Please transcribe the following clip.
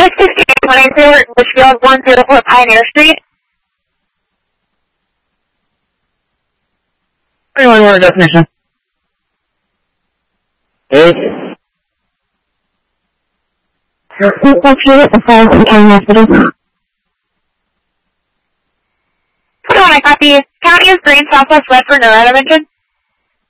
22 Litchfield, 104 Pioneer Street. 311 definition. Eight. I copy. County is Green, Southwest Redford, no intervention.